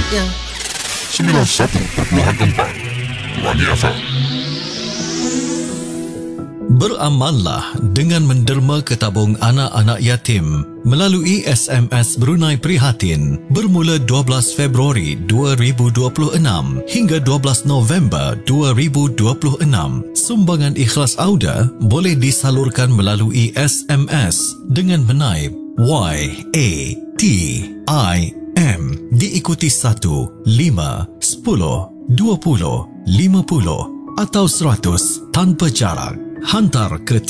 seterusnya. 91.4 Wani FM. Beramallah dengan menderma ke tabung anak-anak yatim melalui SMS Brunei Prihatin bermula 12 Februari 2026 hingga 12 November 2026. Sumbangan ikhlas Auda boleh disalurkan melalui SMS dengan menaip YATIM diikuti 1, 5, 10, 20, 50 atau 100 tanpa jarak. Hantar ke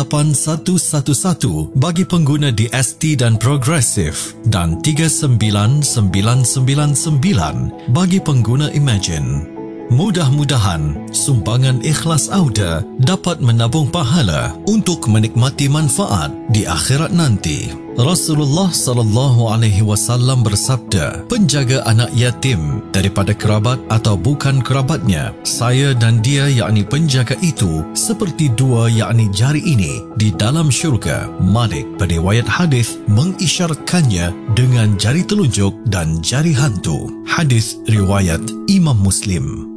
38111 bagi pengguna DST dan Progresif dan 39999 bagi pengguna Imagine. Mudah-mudahan sumbangan ikhlas Auda dapat menabung pahala untuk menikmati manfaat di akhirat nanti. Rasulullah SAW bersabda, penjaga anak yatim daripada kerabat atau bukan kerabatnya, saya dan dia yakni penjaga itu seperti dua yakni jari ini di dalam syurga. Malik beriwayat hadis mengisyaratkannya dengan jari telunjuk dan jari hantu. Hadis riwayat Imam Muslim.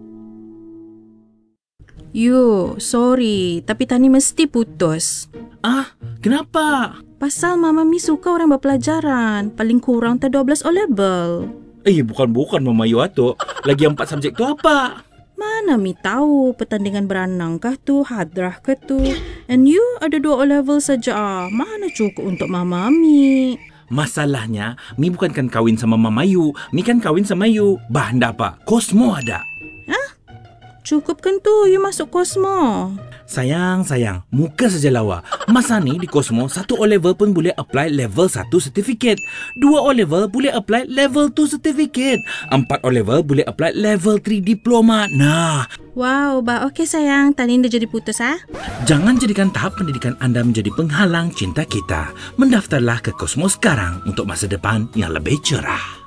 Yo, sorry, tapi Tani mesti putus. Ah, kenapa? Pasal Mama Mi suka orang berpelajaran, paling kurang 12 O-level. Bukan Mama Yu atuk. Lagi 4 subjek tu apa? Mana Mi tahu, pertandingan beranang kah tu, hadrah kah tu. And you ada 2 O-level saja. Mana cukup untuk Mama Mi? Masalahnya, Mi bukan kan kahwin sama Mama Yu. Mi kan kahwin sama Yu. Bah, ndak apa. Kosmo ada. Cukup kan tu, you masuk Kosmo. Sayang, muka saja lawa. Masa ni di Kosmo, 1 O-level pun boleh apply level 1 certificate. 2 O-level boleh apply level 2 certificate. 4 O-level boleh apply level 3 diploma. Nah. Wow, okey sayang, Tani dah jadi putus Jangan jadikan tahap pendidikan anda menjadi penghalang cinta kita. Mendaftarlah ke Kosmo sekarang untuk masa depan yang lebih cerah.